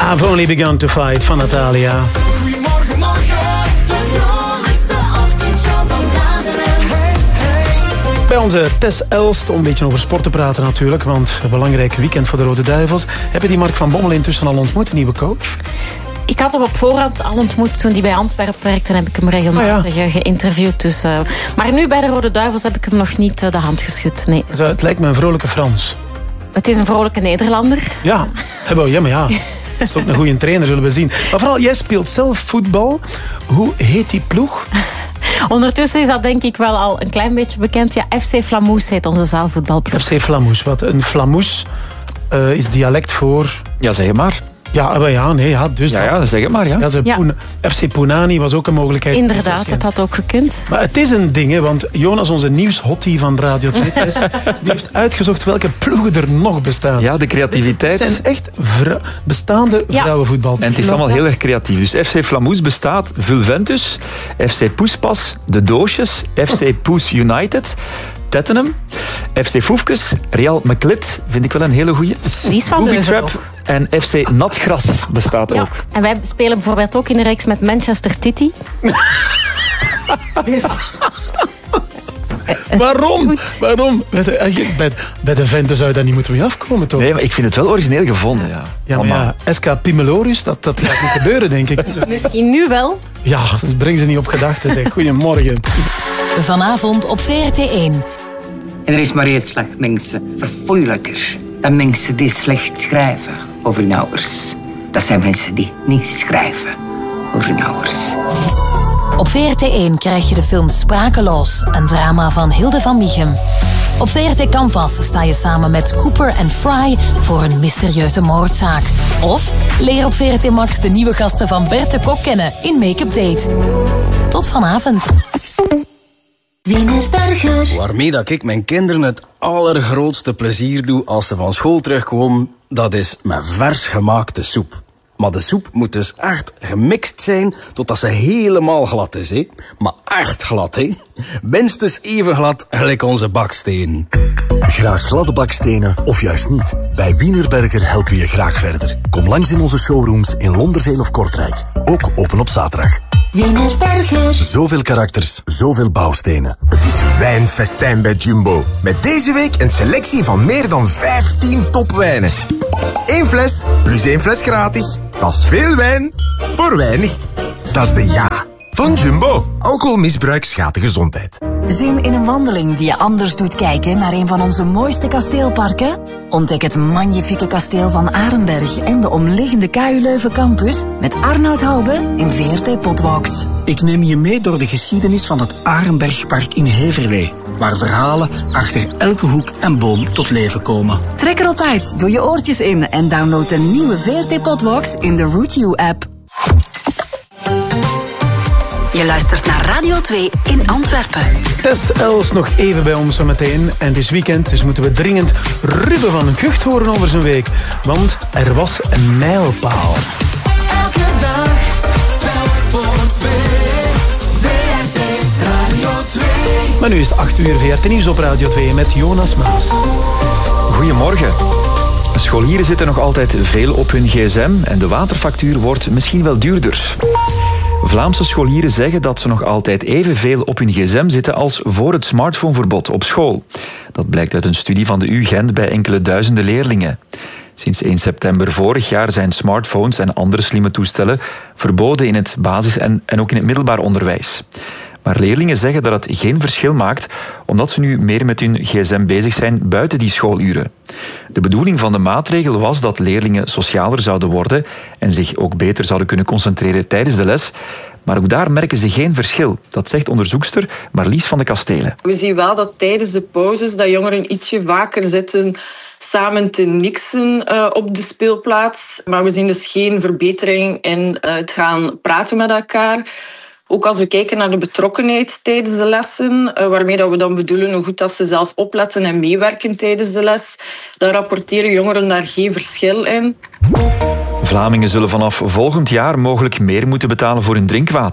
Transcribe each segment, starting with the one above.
I've Only Begun to Fight van Natalia. Goedemorgen, morgen. De vrolijkste ochtendshow van Vlaanderen. Hey. Bij onze Tess Elst, om een beetje over sport te praten natuurlijk, want een belangrijk weekend voor de Rode Duivels. Heb je die Mark van Bommel intussen al ontmoet, een nieuwe coach? Ik had hem op voorhand al ontmoet toen hij bij Antwerpen werkte. En heb ik hem regelmatig geïnterviewd. Dus, maar nu bij de Rode Duivels heb ik hem nog niet de hand geschud. Nee. Dus, het lijkt me een vrolijke Frans. Het is een vrolijke Nederlander. Ja, maar ja. Dat is ook een goede trainer, zullen we zien. Maar vooral, jij speelt zelf voetbal. Hoe heet die ploeg? Ondertussen is dat denk ik wel al een klein beetje bekend. Ja, FC Flamouche heet onze zaalvoetbalploeg. FC Flamouche. Wat een Flamouche is dialect voor... Ja, zeg maar. Dus ja, zeg het maar. Ja. FC Poenani was ook een mogelijkheid. Inderdaad, dat had ook gekund. Maar het is een ding, hè, want Jonas, onze nieuwshottie van Radio 2, die heeft uitgezocht welke ploegen er nog bestaan. Ja, de creativiteit. Het zijn echt bestaande vrouwenvoetbal. En het is allemaal heel erg creatief. Dus FC Flamouche bestaat Vulventus, FC Poespas, De Doosjes, FC Poes United, Tettenham, FC Foefkes, Real Meklit, vind ik wel een hele goeie. Die is van Booby Leuven Trap en FC Natgras bestaat ook. En wij spelen bijvoorbeeld ook in de reeks met Manchester City. Dus... Waarom? Bij de venten zou je daar niet moeten mee afkomen, toch? Nee, maar ik vind het wel origineel gevonden. Ja, SK Pimelorus, dat gaat niet gebeuren, denk ik. Misschien nu wel. Ja, dus breng ze niet op gedachten, zeg. Goedemorgen. Vanavond op VRT1. En er is maar één slag mensen verfoeilijker dan mensen die slecht schrijven over hun ouders. Dat zijn mensen die niet schrijven over hun ouders. Op VRT1 krijg je de film Sprakeloos, een drama van Hilde van Mieghem. Op VRT Canvas sta je samen met Cooper en Fry voor een mysterieuze moordzaak. Of leer op VRT Max de nieuwe gasten van Bert de Kok kennen in Make-up Date. Tot vanavond. Wienerberger. Waarmee dat ik mijn kinderen het allergrootste plezier doe als ze van school terugkomen, dat is met vers gemaakte soep. Maar de soep moet dus echt gemixt zijn totdat ze helemaal glad is, hè? Maar echt glad, hè? Minstens even glad gelijk onze baksteen. Graag gladde bakstenen of juist niet? Bij Wienerberger helpen we je graag verder. Kom langs in onze showrooms in Londerzeel of Kortrijk. Ook open op zaterdag. Wienerberger. Zoveel karakters, zoveel bouwstenen. Het is wijnfestijn bij Jumbo. Met deze week een selectie van meer dan 15 topwijnen. 1 fles plus 1 fles gratis. Dat is veel wijn voor weinig. Dat is de ja van Jumbo. Alcoholmisbruik schaadt de gezondheid. Zin in een wandeling die je anders doet kijken naar een van onze mooiste kasteelparken? Ontdek het magnifieke kasteel van Arenberg en de omliggende KU Leuven campus met Arnoud Hoube in VRT Potwalks. Ik neem je mee door de geschiedenis van het Arenbergpark in Heverlee, waar verhalen achter elke hoek en boom tot leven komen. Trek erop uit, doe je oortjes in en download de nieuwe VRT Potwalks in de Root You app. Je luistert naar Radio 2 in Antwerpen. Tess Els nog even bij ons zometeen. En het is weekend, dus moeten we dringend Ruben van Gucht horen over zijn week. Want er was een mijlpaal. Elke dag, telk voor 2. VRT Radio 2. Maar nu is het 8 uur VRT Nieuws op Radio 2 met Jonas Maas. Goedemorgen. Scholieren zitten nog altijd veel op hun gsm en de waterfactuur wordt misschien wel duurder. Vlaamse scholieren zeggen dat ze nog altijd evenveel op hun gsm zitten als voor het smartphoneverbod op school. Dat blijkt uit een studie van de UGent bij enkele duizenden leerlingen. Sinds 1 september vorig jaar zijn smartphones en andere slimme toestellen verboden in het basis- en ook in het middelbaar onderwijs. Maar leerlingen zeggen dat het geen verschil maakt, omdat ze nu meer met hun gsm bezig zijn buiten die schooluren. De bedoeling van de maatregel was dat leerlingen socialer zouden worden en zich ook beter zouden kunnen concentreren tijdens de les. Maar ook daar merken ze geen verschil. Dat zegt onderzoekster Marlies van de Kastelen. We zien wel dat tijdens de pauzes dat jongeren ietsje vaker zitten samen te niksen op de speelplaats. Maar we zien dus geen verbetering in het gaan praten met elkaar. Ook als we kijken naar de betrokkenheid tijdens de lessen, waarmee dat we dan bedoelen hoe goed dat ze zelf opletten en meewerken tijdens de les, dan rapporteren jongeren daar geen verschil in. Vlamingen zullen vanaf volgend jaar mogelijk meer moeten betalen voor hun drinkwater.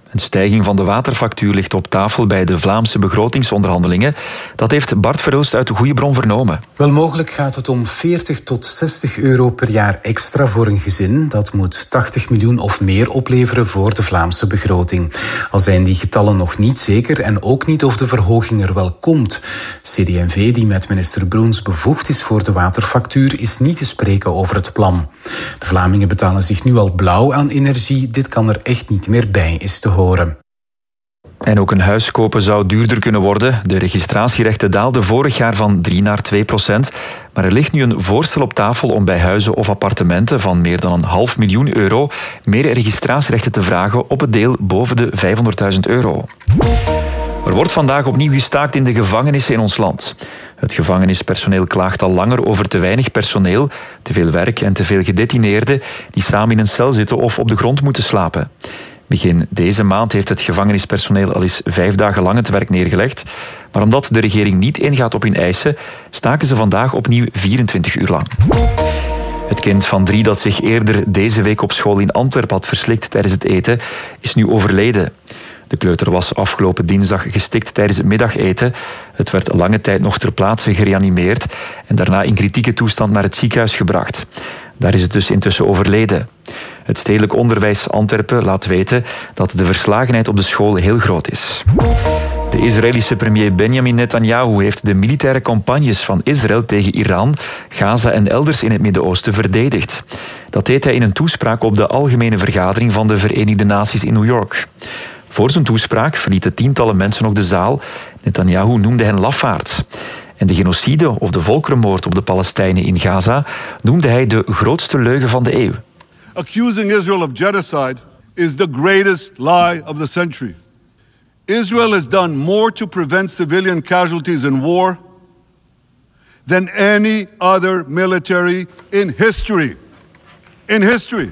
Een stijging van de waterfactuur ligt op tafel bij de Vlaamse begrotingsonderhandelingen. Dat heeft Bart Verhulst uit de Goeie Bron vernomen. Wel, mogelijk gaat het om 40 tot 60 euro per jaar extra voor een gezin. Dat moet 80 miljoen of meer opleveren voor de Vlaamse begroting. Al zijn die getallen nog niet zeker en ook niet of de verhoging er wel komt. CD&V, die met minister Broens bevoegd is voor de waterfactuur, is niet te spreken over het plan. De Vlamingen betalen zich nu al blauw aan energie. Dit kan er echt niet meer bij, is te horen. En ook een huis kopen zou duurder kunnen worden. De registratierechten daalden vorig jaar van 3 naar 2%. Maar er ligt nu een voorstel op tafel om bij huizen of appartementen van meer dan €500.000 meer registratierechten te vragen op het deel boven de €500.000. Er wordt vandaag opnieuw gestaakt in de gevangenissen in ons land. Het gevangenispersoneel klaagt al langer over te weinig personeel, te veel werk en te veel gedetineerden die samen in een cel zitten of op de grond moeten slapen. Begin deze maand heeft het gevangenispersoneel al eens 5 dagen lang het werk neergelegd. Maar omdat de regering niet ingaat op hun eisen, staken ze vandaag opnieuw 24 uur lang. Het kind van 3 dat zich eerder deze week op school in Antwerpen had verslikt tijdens het eten, is nu overleden. De kleuter was afgelopen dinsdag gestikt tijdens het middageten. Het werd lange tijd nog ter plaatse gereanimeerd en daarna in kritieke toestand naar het ziekenhuis gebracht. Daar is het dus intussen overleden. Het stedelijk onderwijs Antwerpen laat weten dat de verslagenheid op de school heel groot is. De Israëlische premier Benjamin Netanyahu heeft de militaire campagnes van Israël tegen Iran, Gaza en elders in het Midden-Oosten verdedigd. Dat deed hij in een toespraak op de Algemene Vergadering van de Verenigde Naties in New York. Voor zijn toespraak verlieten tientallen mensen nog de zaal. Netanyahu noemde hen lafaards. En de genocide of de volkerenmoord op de Palestijnen in Gaza noemde hij de grootste leugen van de eeuw. Accusing Israel of genocide is the greatest lie of the century. Israel has done more to prevent civilian casualties in war than any other military in history. In history.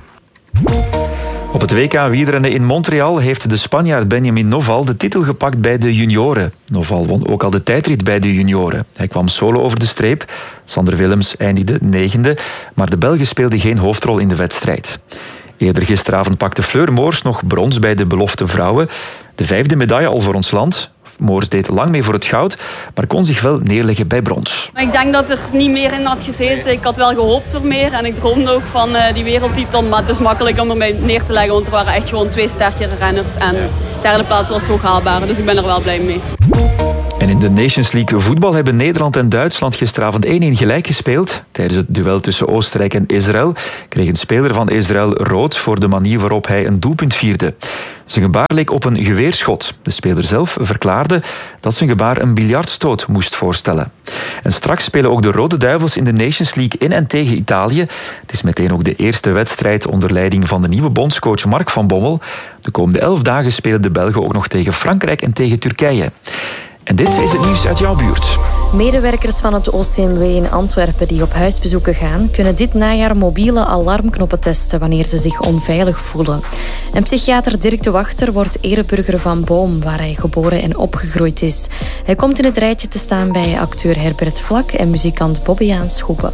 Op het WK wielrennen in Montreal heeft de Spanjaard Benjamin Noval de titel gepakt bij de junioren. Noval won ook al de tijdrit bij de junioren. Hij kwam solo over de streep. Sander Willems eindigde 9e, maar de Belgen speelden geen hoofdrol in de wedstrijd. Eerder gisteravond pakte Fleur Moors nog brons bij de belofte vrouwen. De 5e medaille al voor ons land. Moors deed lang mee voor het goud, maar kon zich wel neerleggen bij brons. Ik denk dat er niet meer in had gezeten. Ik had wel gehoopt voor meer en ik droomde ook van die wereldtitel. Maar het is makkelijk om ermee neer te leggen, want er waren echt gewoon 2 sterkere renners. En de 3e plaats was toch haalbaar, dus ik ben er wel blij mee. En in de Nations League voetbal hebben Nederland en Duitsland gisteravond 1-1 gelijk gespeeld. Tijdens het duel tussen Oostenrijk en Israël kreeg een speler van Israël rood voor de manier waarop hij een doelpunt vierde. Zijn gebaar leek op een geweerschot. De speler zelf verklaarde dat zijn gebaar een biljartstoot moest voorstellen. En straks spelen ook de Rode Duivels in de Nations League in en tegen Italië. Het is meteen ook de eerste wedstrijd onder leiding van de nieuwe bondscoach Mark van Bommel. De komende 11 dagen spelen de Belgen ook nog tegen Frankrijk en tegen Turkije. En dit is het nieuws uit jouw buurt. Medewerkers van het OCMW in Antwerpen die op huisbezoeken gaan, kunnen dit najaar mobiele alarmknoppen testen wanneer ze zich onveilig voelen. En psychiater Dirk de Wachter wordt ereburger van Boom, waar hij geboren en opgegroeid is. Hij komt in het rijtje te staan bij acteur Herbert Vlak en muzikant Bobbejaan Schoepen.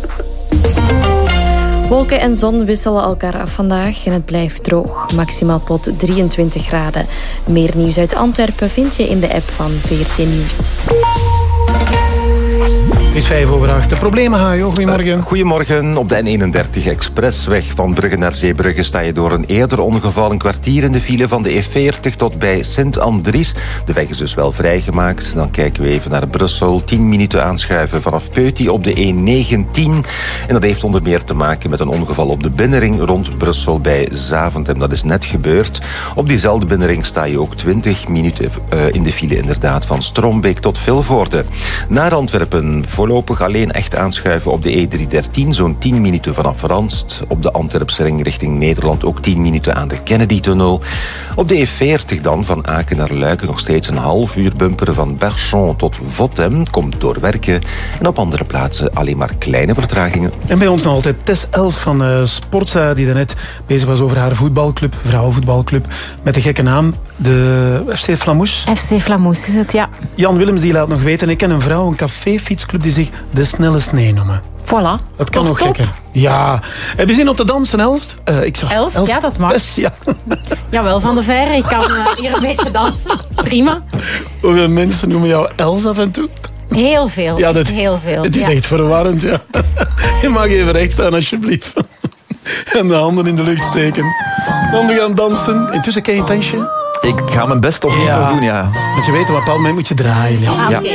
Wolken en zon wisselen elkaar af vandaag en het blijft droog. Maximaal tot 23 graden. Meer nieuws uit Antwerpen vind je in de app van VRT Nieuws. Het is 7:05. De problemen, Hajo. Goedemorgen. Goedemorgen. Op de N31 Expressweg van Brugge naar Zeebrugge sta je door een eerder ongeval een kwartier in de file van de E40 tot bij Sint-Andries. De weg is dus wel vrijgemaakt. Dan kijken we even naar Brussel. 10 minuten aanschuiven vanaf Peuty op de E19. En dat heeft onder meer te maken met een ongeval op de binnenring rond Brussel bij Zaventem. Dat is net gebeurd. Op diezelfde binnenring sta je ook 20 minuten in de file inderdaad van Strombeek tot Vilvoorde. Naar Antwerpen voorlopig alleen echt aanschuiven op de E313, zo'n 10 minuten vanaf Ranst. Op de Antwerpse ring richting Nederland ook 10 minuten aan de Kennedy-tunnel. Op de E40 dan, van Aken naar Luiken, nog steeds een half uur bumperen van Berchon tot Votem. Komt door werken. En op andere plaatsen alleen maar kleine vertragingen. En bij ons nog altijd Tess Els van Sportza, die daarnet bezig was over haar voetbalclub, vrouwenvoetbalclub, met de gekke naam, de FC Flamouche. FC Flamouche is het, ja. Jan Willems die laat nog weten, ik ken een vrouw, een café-fietsclub, die die zich de snelle snee noemen. Voilà. Dat kan Toch nog top? gekker. Ja. Heb je zin om te dansen, Elst? Elst? Ja, dat mag. Ja. Jawel, Van de Verre. Ik kan hier een beetje dansen. Prima. Hoeveel mensen noemen jou Els af en toe? Heel veel. Ja, heel veel. Het is Ja. echt verwarrend, ja. Je mag even recht staan, alsjeblieft. En de handen in de lucht steken. Dan we gaan dansen. Intussen ken je een dansje? Ik ga mijn best opnieuw doen, ja. Want je weet, op een bepaald moment moet je draaien. Ja. Ja.